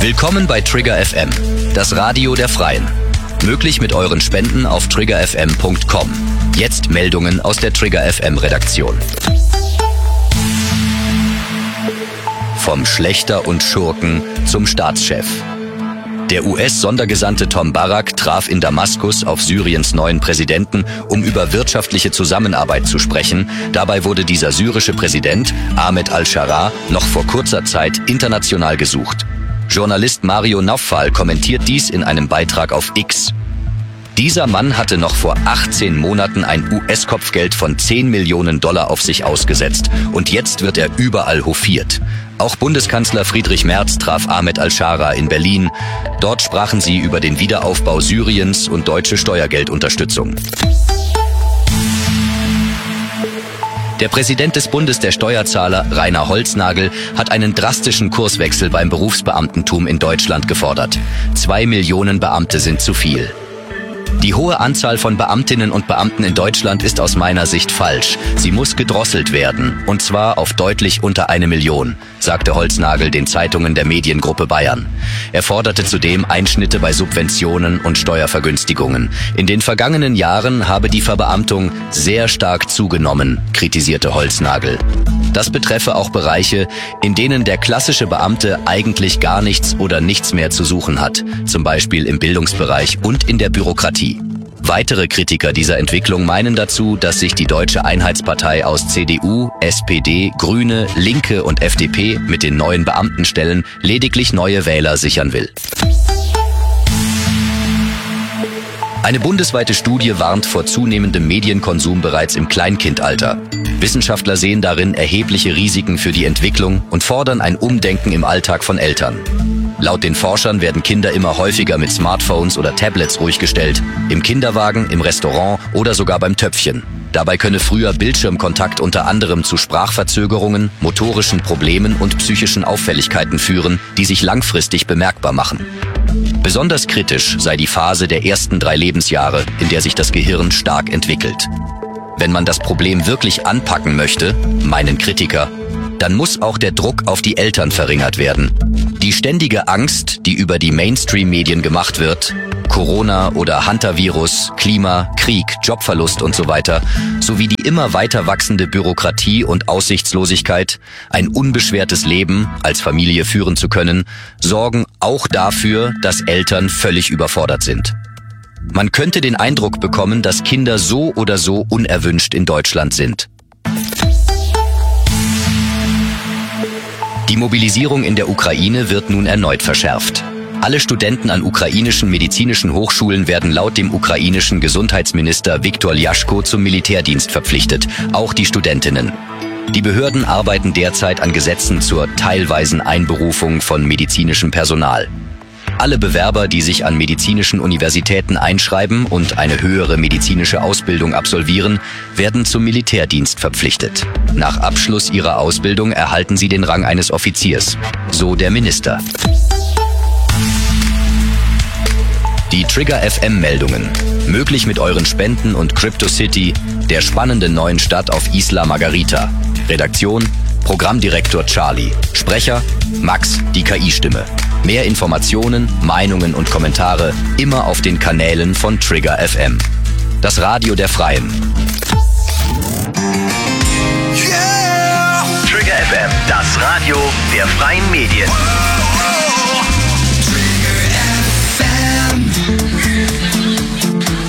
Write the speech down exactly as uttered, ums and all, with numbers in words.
Willkommen bei Trigger F M, das Radio der Freien. Möglich mit euren Spenden auf trigger f m punkt com. Jetzt Meldungen aus der Trigger F M Redaktion. Vom Schlächter und Schurken zum Staatschef. Der U S-Sondergesandte Tom Barak traf in Damaskus auf Syriens neuen Präsidenten, um über wirtschaftliche Zusammenarbeit zu sprechen. Dabei wurde dieser syrische Präsident, Ahmed al-Sharaa, noch vor kurzer Zeit international gesucht. Journalist Mario Nauffal kommentiert dies in einem Beitrag auf X. Dieser Mann hatte noch vor achtzehn Monaten ein U S-Kopfgeld von zehn Millionen Dollar auf sich ausgesetzt und jetzt wird er überall hofiert. Auch Bundeskanzler Friedrich Merz traf Ahmed al-Sharaa in Berlin. Dort sprachen sie über den Wiederaufbau Syriens und deutsche Steuergeldunterstützung. Der Präsident des Bundes der Steuerzahler, Rainer Holznagel, hat einen drastischen Kurswechsel beim Berufsbeamtentum in Deutschland gefordert. Zwei Millionen Beamte sind zu viel. Die hohe Anzahl von Beamtinnen und Beamten in Deutschland ist aus meiner Sicht falsch. Sie muss gedrosselt werden, und zwar auf deutlich unter eine Million, sagte Holznagel den Zeitungen der Mediengruppe Bayern. Er forderte zudem Einschnitte bei Subventionen und Steuervergünstigungen. In den vergangenen Jahren habe die Verbeamtung sehr stark zugenommen, kritisierte Holznagel. Das betreffe auch Bereiche, in denen der klassische Beamte eigentlich gar nichts oder nichts mehr zu suchen hat, zum Beispiel im Bildungsbereich und in der Bürokratie. Weitere Kritiker dieser Entwicklung meinen dazu, dass sich die Deutsche Einheitspartei aus C D U, S P D, Grüne, Linke und F D P mit den neuen Beamtenstellen lediglich neue Wähler sichern will. Eine bundesweite Studie warnt vor zunehmendem Medienkonsum bereits im Kleinkindalter. Wissenschaftler sehen darin erhebliche Risiken für die Entwicklung und fordern ein Umdenken im Alltag von Eltern. Laut den Forschern werden Kinder immer häufiger mit Smartphones oder Tablets ruhig gestellt, im Kinderwagen, im Restaurant oder sogar beim Töpfchen. Dabei könne früher Bildschirmkontakt unter anderem zu Sprachverzögerungen, motorischen Problemen und psychischen Auffälligkeiten führen, die sich langfristig bemerkbar machen. Besonders kritisch sei die Phase der ersten drei Lebensjahre, in der sich das Gehirn stark entwickelt. Wenn man das Problem wirklich anpacken möchte, meinen Kritiker, dann muss auch der Druck auf die Eltern verringert werden. Die ständige Angst, die über die Mainstream-Medien gemacht wird, Corona oder Hunter-Virus, Klima, Krieg, Jobverlust und so weiter, sowie die immer weiter wachsende Bürokratie und Aussichtslosigkeit, ein unbeschwertes Leben als Familie führen zu können, sorgen auch dafür, dass Eltern völlig überfordert sind. Man könnte den Eindruck bekommen, dass Kinder so oder so unerwünscht in Deutschland sind. Die Mobilisierung in der Ukraine wird nun erneut verschärft. Alle Studenten an ukrainischen medizinischen Hochschulen werden laut dem ukrainischen Gesundheitsminister Viktor Ljaschko zum Militärdienst verpflichtet, auch die Studentinnen. Die Behörden arbeiten derzeit an Gesetzen zur teilweisen Einberufung von medizinischem Personal. Alle Bewerber, die sich an medizinischen Universitäten einschreiben und eine höhere medizinische Ausbildung absolvieren, werden zum Militärdienst verpflichtet. Nach Abschluss ihrer Ausbildung erhalten sie den Rang eines Offiziers, so der Minister. Die Trigger F M-Meldungen. Möglich mit euren Spenden und CryptoCity, der spannenden neuen Stadt auf Isla Margarita. Redaktion: Programmdirektor Charlie. Sprecher: Max, die K I-Stimme. Mehr Informationen, Meinungen und Kommentare immer auf den Kanälen von Trigger F M. Das Radio der Freien. Yeah! Trigger F M, das Radio der Freien Medien.